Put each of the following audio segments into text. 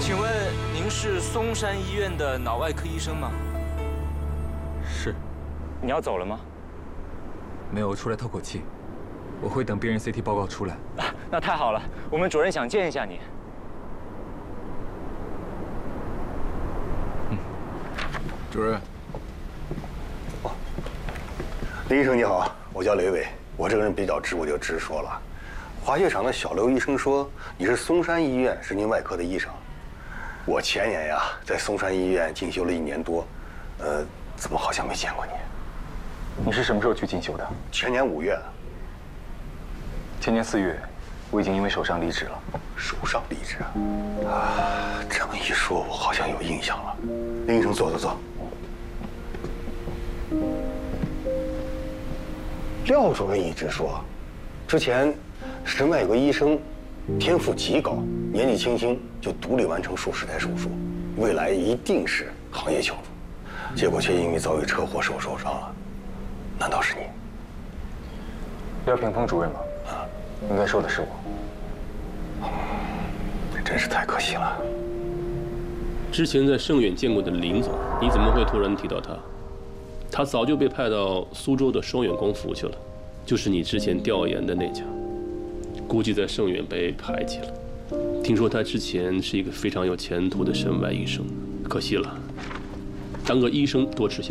请问您是嵩山医院的脑外科医生吗？ 是。 你要走了吗？ 没有，我出来透口气。我会等病人 CT 报告出来。 那太好了，我们主任想见一下你。 主任。 林医生你好，我叫雷伟，我这个人比较直，我就直说了。滑雪场的小刘医生说你是嵩山医院神经外科的医生。我前年呀在嵩山医院进修了1年多，怎么好像没见过你？ 你是什么时候去进修的？ 前年5月。 前年4月，我已经因为手伤离职了。 手伤离职啊？这么一说，我好像有印象了。林医生，坐。廖主任一直说，之前神外有个医生，天赋极高，年纪轻轻就独立完成数10台手术，未来一定是行业翘楚。结果却因为遭遇车祸受伤了。难道是你？ 廖屏风主任吗？应该说的是我。 真是太可惜了。 之前在盛远见过的林总，你怎么会突然提到他？他早就被派到苏州的双远光服去了，就是你之前调研的那家，估计在盛远被排挤了。听说他之前是一个非常有前途的神外医生，可惜了，当个医生多吃香。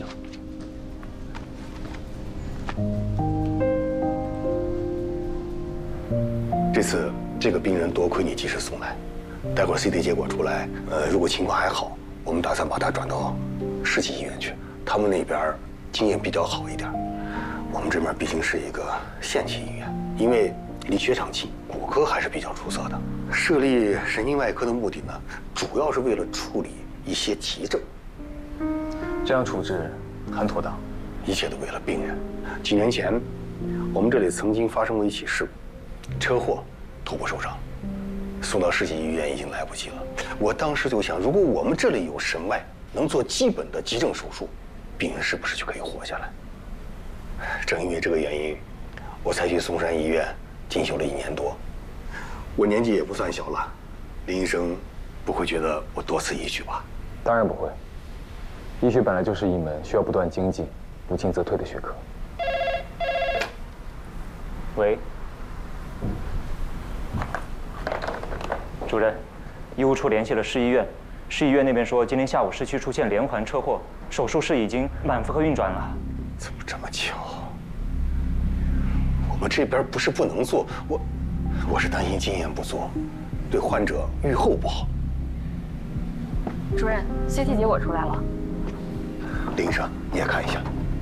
这次这个病人多亏你及时送来，待会儿 CT 结果出来，如果情况还好，我们打算把他转到市级医院去，他们那边经验比较好一点。我们这边毕竟是一个县级医院，因为离雪场近，骨科还是比较出色的。设立神经外科的目的呢，主要是为了处理一些急症。 这样处置很妥当， 一切都为了病人。几年前，我们这里曾经发生过一起事故，车祸，头部受伤，送到市级医院已经来不及了。我当时就想，如果我们这里有神外，能做基本的急症手术，病人是不是就可以活下来？正因为这个原因，我才去嵩山医院进修了1年多。我年纪也不算小了，林医生不会觉得我多此一举吧？ 当然不会。医学本来就是一门需要不断精进、不进则退的学科。 喂，主任，医务处联系了市医院，市医院那边说今天下午市区出现连环车祸，手术室已经满负荷运转了。 怎么这么巧？我们这边不是不能做，我是担心经验不足，对患者预后不好。 主任 ，CT 结果出来了。 林医生，你也看一下。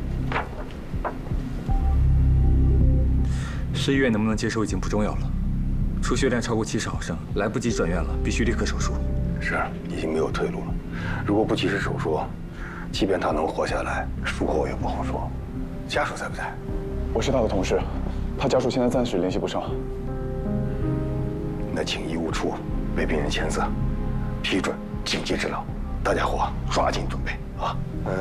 市医院能不能接收已经不重要了，出血量超过70毫升，来不及转院了，必须立刻手术。 是，已经没有退路了。如果不及时手术，即便他能活下来，术后也不好说。家属在不在？ 我是他的同事，他家属现在暂时联系不上。 那请医务处为病人签字，批准紧急治疗，大家伙抓紧准备啊！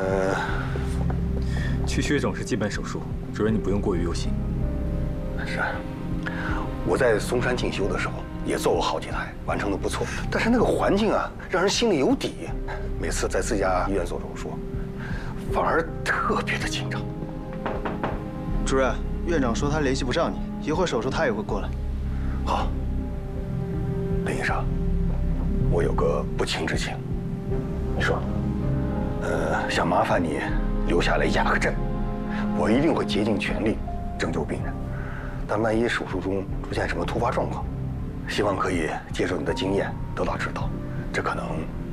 去血肿是基本手术，主任你不用过于忧心。 是，我在嵩山进修的时候也做过好几台，完成的不错。但是那个环境啊，让人心里有底。每次在自家医院做手术，反而特别的紧张。 主任，院长说他联系不上你，一会儿手术他也会过来。 好，林医生，我有个不情之请。 你说。 想麻烦你留下来压个阵，我一定会竭尽全力拯救病人。但万一手术中出现什么突发状况，希望可以借助你的经验得到指导。这可能